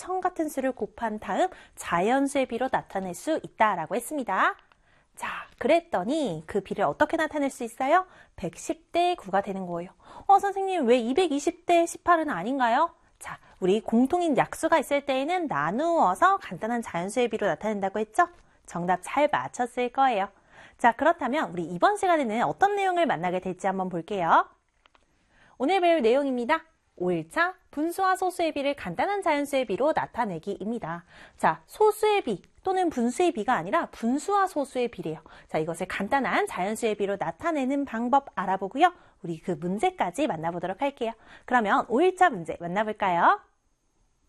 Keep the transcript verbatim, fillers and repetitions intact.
천 같은 수를 곱한 다음 자연수의 비로 나타낼 수 있다라고 했습니다. 자, 그랬더니 그 비를 어떻게 나타낼 수 있어요? 백십 대 구가 되는 거예요. 어, 선생님, 왜 이백이십 대 십팔은 아닌가요? 자, 우리 공통인 약수가 있을 때에는 나누어서 간단한 자연수의 비로 나타낸다고 했죠? 정답 잘 맞췄을 거예요. 자, 그렇다면 우리 이번 시간에는 어떤 내용을 만나게 될지 한번 볼게요. 오늘 배울 내용입니다. 오 일차 분수와 소수의 비를 간단한 자연수의 비로 나타내기입니다. 자, 소수의 비 또는 분수의 비가 아니라 분수와 소수의 비래요. 자, 이것을 간단한 자연수의 비로 나타내는 방법 알아보고요. 우리 그 문제까지 만나보도록 할게요. 그러면 오 일차 문제 만나볼까요?